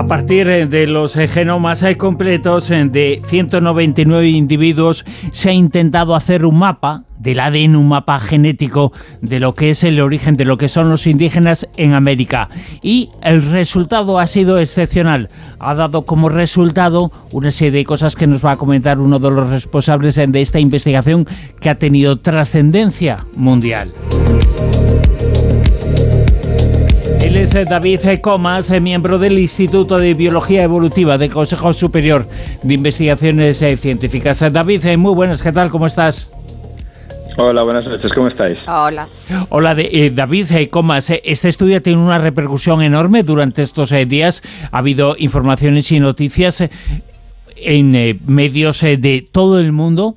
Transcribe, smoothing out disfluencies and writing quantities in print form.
A partir de los genomas completos de 199 individuos se ha intentado hacer un mapa del ADN, un mapa genético de lo que es el origen, de lo que son los indígenas en América. Y el resultado ha sido excepcional. Ha dado como resultado una serie de cosas que nos va a comentar uno de los responsables de esta investigación que ha tenido trascendencia mundial. Él es David Comas, miembro del Instituto de Biología Evolutiva del Consejo Superior de Investigaciones Científicas. David, muy buenas, ¿qué tal? ¿Cómo estás? Hola, buenas noches, ¿cómo estáis? Hola. Hola, David Comas. Este estudio tiene una repercusión enorme durante estos días. Ha habido informaciones y noticias en medios de todo el mundo